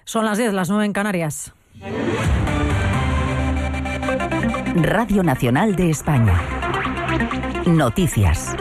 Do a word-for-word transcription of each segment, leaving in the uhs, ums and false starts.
Son las diez, las nueve en Canarias. Radio Nacional de España. Noticias.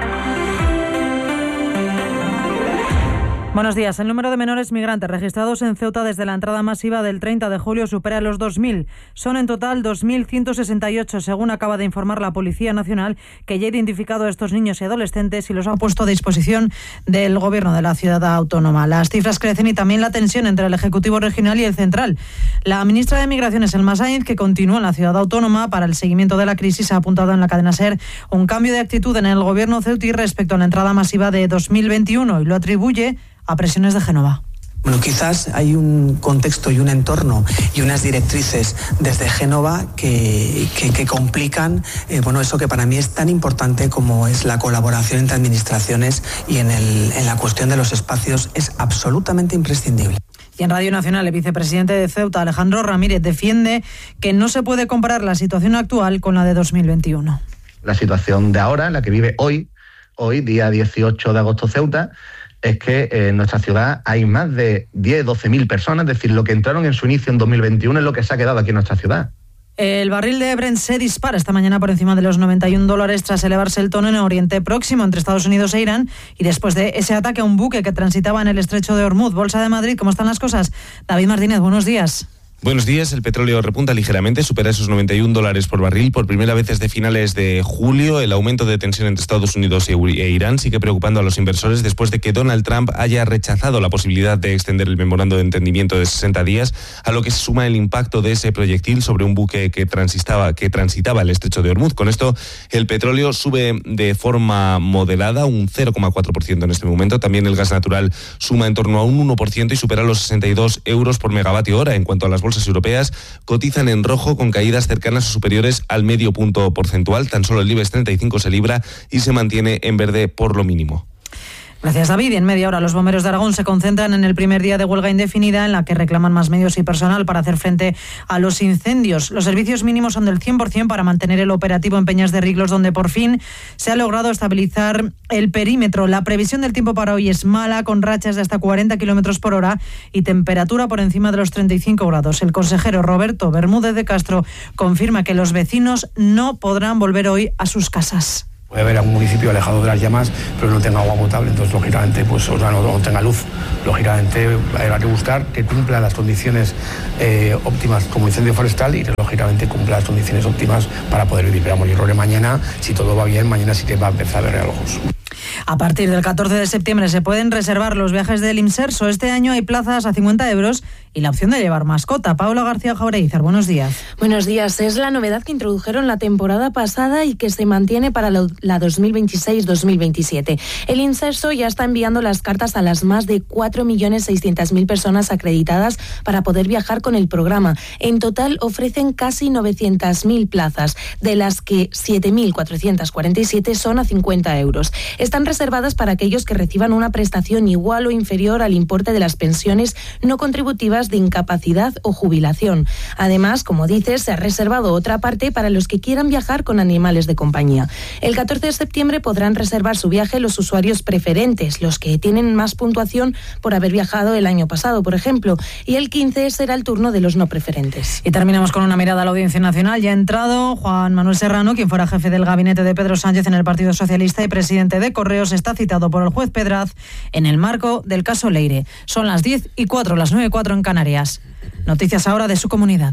Buenos días. El número de menores migrantes registrados en Ceuta desde la entrada masiva del treinta de julio supera los dos mil. Son en total dos mil ciento sesenta y ocho, según acaba de informar la Policía Nacional, que ya ha identificado a estos niños y adolescentes y los ha puesto a disposición del Gobierno de la ciudad autónoma. Las cifras crecen y también la tensión entre el Ejecutivo Regional y el Central. La ministra de Migraciones, Elma Sainz, que continúa en la ciudad autónoma para el seguimiento de la crisis, ha apuntado en la cadena SER un cambio de actitud en el Gobierno ceutí respecto a la entrada masiva de dos mil veintiuno y lo atribuye a presiones de Génova. Bueno, quizás hay un contexto y un entorno y unas directrices desde Génova que, que, que complican eh, bueno, eso que para mí es tan importante como es la colaboración entre administraciones, y en, el, en la cuestión de los espacios es absolutamente imprescindible. Y en Radio Nacional, el vicepresidente de Ceuta, Alejandro Ramírez, defiende que no se puede comparar la situación actual con la de dos mil veintiuno. La situación de ahora, la que vive hoy, hoy, día dieciocho de agosto, Ceuta, es que en nuestra ciudad hay más de diez, doce mil personas, es decir, lo que entraron en su inicio en dos mil veintiuno es lo que se ha quedado aquí en nuestra ciudad. El barril de Brent se dispara esta mañana por encima de los noventa y un dólares tras elevarse el tono en Oriente Próximo entre Estados Unidos e Irán y después de ese ataque a un buque que transitaba en el estrecho de Hormuz. Bolsa de Madrid, ¿cómo están las cosas? David Martínez, buenos días. Buenos días. El petróleo repunta ligeramente, supera esos noventa y un dólares por barril por primera vez desde finales de julio. El aumento de tensión entre Estados Unidos e Irán sigue preocupando a los inversores después de que Donald Trump haya rechazado la posibilidad de extender el memorando de entendimiento de sesenta días, a lo que se suma el impacto de ese proyectil sobre un buque que transitaba, que transitaba el estrecho de Hormuz. Con esto, el petróleo sube de forma moderada, un cero coma cuatro por ciento en este momento. También el gas natural suma en torno a un uno por ciento y supera los sesenta y dos euros por megavatio hora. En cuanto a las bolsas europeas, cotizan en rojo con caídas cercanas o superiores al medio punto porcentual. Tan solo el IBEX treinta y cinco se libra y se mantiene en verde por lo mínimo. Gracias, David. Y en media hora los bomberos de Aragón se concentran en el primer día de huelga indefinida en la que reclaman más medios y personal para hacer frente a los incendios. Los servicios mínimos son del cien por ciento para mantener el operativo en Peñas de Riglos, donde por fin se ha logrado estabilizar el perímetro. La previsión del tiempo para hoy es mala, con rachas de hasta cuarenta kilómetros por hora y temperatura por encima de los treinta y cinco grados. El consejero Roberto Bermúdez de Castro confirma que los vecinos no podrán volver hoy a sus casas. Puede haber algún municipio alejado de las llamas, pero no tenga agua potable, entonces lógicamente, pues, o sea, no, no tenga luz. Lógicamente habrá que buscar que cumpla las condiciones eh, óptimas como incendio forestal y que lógicamente cumpla las condiciones óptimas para poder vivir. Pero vamos, yo creo que mañana, si todo va bien, mañana sí que va a empezar a ver realojos. A partir del catorce de septiembre se pueden reservar los viajes del IMSERSO. Este año hay plazas a cincuenta euros y la opción de llevar mascota. Paula García Jaureizar, buenos días. Buenos días. Es la novedad que introdujeron la temporada pasada y que se mantiene para la dos mil veintiséis dos mil veintisiete. El IMSERSO ya está enviando las cartas a las más de cuatro millones seiscientas mil personas acreditadas para poder viajar con el programa. En total ofrecen casi novecientas mil plazas, de las que siete mil cuatrocientas cuarenta y siete son a cincuenta euros. Están reservadas para aquellos que reciban una prestación igual o inferior al importe de las pensiones no contributivas de incapacidad o jubilación. Además, como dices, se ha reservado otra parte para los que quieran viajar con animales de compañía. El catorce de septiembre podrán reservar su viaje los usuarios preferentes, los que tienen más puntuación por haber viajado el año pasado, por ejemplo, y el quince será el turno de los no preferentes. Y terminamos con una mirada a la Audiencia Nacional. Ya ha entrado Juan Manuel Serrano, quien fuera jefe del gabinete de Pedro Sánchez en el Partido Socialista y presidente de Correos, está citado por el juez Pedraz en el marco del caso Leire. Son las diez y cuatro, las nueve y cuatro en Canarias. Noticias ahora de su comunidad.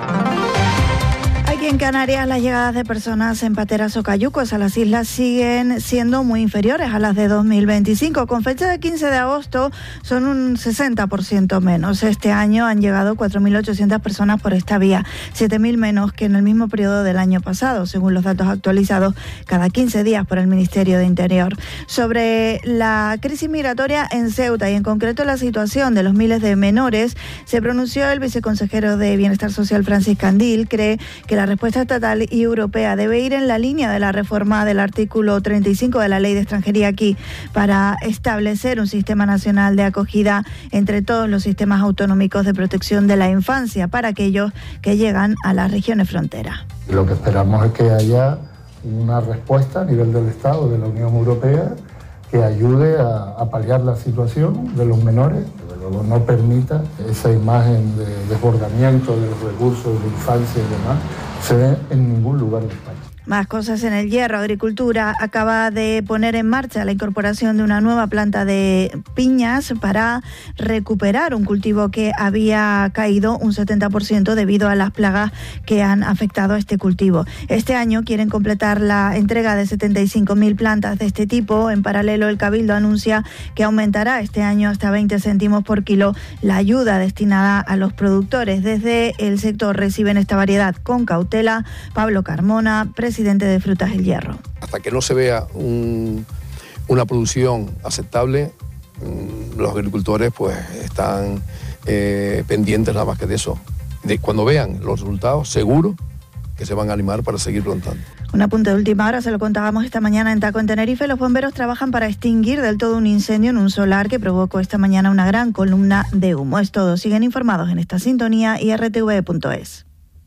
Aquí en Canarias las llegadas de personas en pateras o cayucos a las islas siguen siendo muy inferiores a las de dos mil veinticinco. Con fecha de quince de agosto son un sesenta por ciento menos. Este año han llegado cuatro mil ochocientas personas por esta vía, siete mil menos que en el mismo periodo del año pasado, según los datos actualizados cada quince días por el Ministerio de Interior. Sobre la crisis migratoria en Ceuta y en concreto la situación de los miles de menores, se pronunció el viceconsejero de Bienestar Social, Francis Candil. Cree que la respuesta estatal y europea debe ir en la línea de la reforma del artículo treinta y cinco de la Ley de Extranjería aquí para establecer un sistema nacional de acogida entre todos los sistemas autonómicos de protección de la infancia para aquellos que llegan a las regiones frontera. Lo que esperamos es que haya una respuesta a nivel del Estado, de la Unión Europea, que ayude a, a paliar la situación de los menores luego no permita esa imagen de desbordamiento de los recursos de infancia y demás se ve en ningún lugar de España. Más cosas en El Hierro. Agricultura acaba de poner en marcha la incorporación de una nueva planta de piñas para recuperar un cultivo que había caído un setenta por ciento debido a las plagas que han afectado a este cultivo. Este año quieren completar la entrega de setenta y cinco mil plantas de este tipo. En paralelo, el Cabildo anuncia que aumentará este año hasta veinte céntimos por kilo la ayuda destinada a los productores. Desde el sector reciben esta variedad con cautela. Pablo Carmona, presidente de Frutas El Hierro. Hasta que no se vea un, una producción aceptable, los agricultores pues están eh, pendientes nada más que de eso. De, cuando vean los resultados, seguro que se van a animar para seguir plantando. Un apunte de última hora, se lo contábamos esta mañana en Taco, en Tenerife. Los bomberos trabajan para extinguir del todo un incendio en un solar que provocó esta mañana una gran columna de humo. Es todo. Siguen informados en esta sintonía y r t v punto es.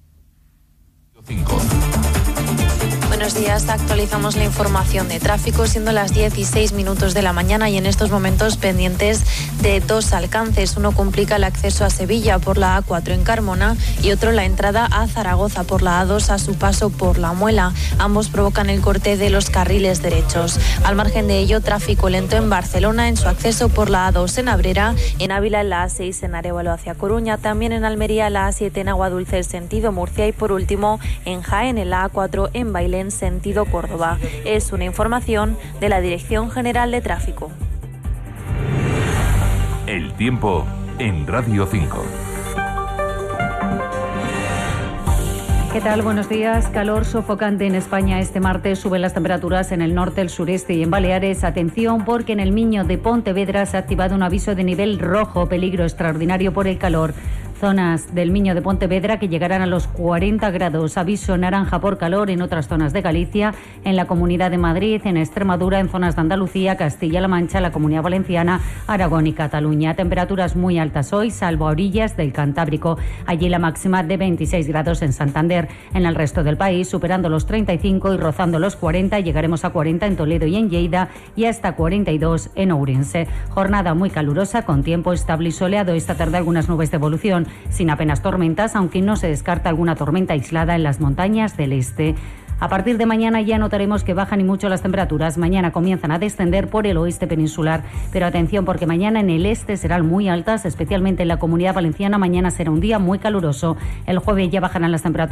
Buenos días, actualizamos la información de tráfico siendo las dieciséis minutos de la mañana y en estos momentos pendientes de dos alcances. Uno complica el acceso a Sevilla por la A cuatro en Carmona y otro la entrada a Zaragoza por la A dos a su paso por La Muela. Ambos provocan el corte de los carriles derechos. Al margen de ello, tráfico lento en Barcelona en su acceso por la A dos en Abrera, en Ávila en la A seis en Arévalo hacia Coruña, también en Almería la A siete en Aguadulce sentido Murcia y por último en Jaén en la A cuatro en Bailén sentido Córdoba. Es una información de la Dirección General de Tráfico. El tiempo en Radio cinco. ¿Qué tal? Buenos días. Calor sofocante en España este martes. Suben las temperaturas en el norte, el sureste y en Baleares. Atención porque en el Miño de Pontevedra se ha activado un aviso de nivel rojo, peligro extraordinario por el calor. Zonas del Miño de Pontevedra que llegarán a los cuarenta grados. Aviso naranja por calor en otras zonas de Galicia, en la Comunidad de Madrid, en Extremadura, en zonas de Andalucía, Castilla-La Mancha, la Comunidad Valenciana, Aragón y Cataluña. Temperaturas muy altas hoy, salvo a orillas del Cantábrico. Allí la máxima de veintiséis grados en Santander. En el resto del país, superando los treinta y cinco y rozando los cuarenta, llegaremos a cuarenta en Toledo y en Lleida y hasta cuarenta y dos en Ourense. Jornada muy calurosa con tiempo estable y soleado. Esta tarde algunas nubes de evolución, sin apenas tormentas, aunque no se descarta alguna tormenta aislada en las montañas del este. A partir de mañana ya notaremos que bajan y mucho las temperaturas. Mañana comienzan a descender por el oeste peninsular, pero atención porque mañana en el este serán muy altas, especialmente en la Comunidad Valenciana. Mañana será un día muy caluroso. El jueves ya bajarán las temperaturas